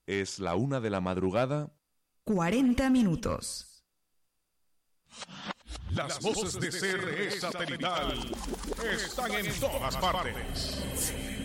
Es la 1 de la madrugada. 40 minutos. Las voces de CRE Satelital están en todas partes.